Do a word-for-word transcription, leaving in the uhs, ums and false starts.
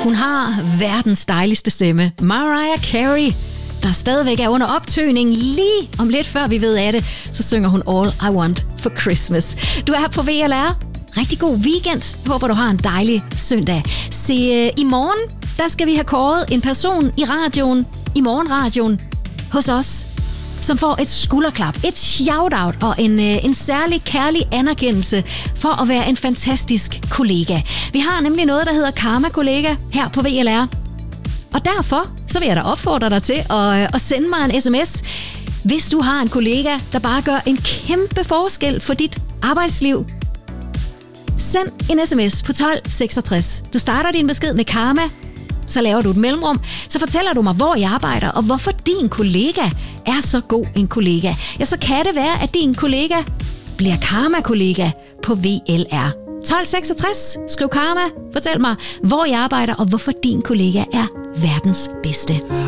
Hun har verdens dejligste stemme, Mariah Carey, der stadigvæk er under optøning. Lige om lidt før vi ved af det, så synger hun All I Want for Christmas. Du er her på V L R. Rigtig god weekend. Jeg håber, du har en dejlig søndag. Se, i morgen, der skal vi have kåret en person i radioen, i morgenradioen, hos os, som får et skulderklap, et shout-out og en, øh, en særlig kærlig anerkendelse for at være en fantastisk kollega. Vi har nemlig noget, der hedder Karma-kollega her på V L R. Og derfor så vil jeg da opfordre dig til at, øh, at sende mig en sms, hvis du har en kollega, der bare gør en kæmpe forskel for dit arbejdsliv. Send en sms på tolv seksogtres. Du starter din besked med Karma, så laver du et mellemrum, så fortæller du mig, hvor jeg arbejder, og hvorfor din kollega er så god en kollega. Ja, så kan det være, at din kollega bliver Karma-kollega på V L R. tolv seksogtres, skriv Karma, fortæl mig, hvor jeg arbejder, og hvorfor din kollega er verdens bedste.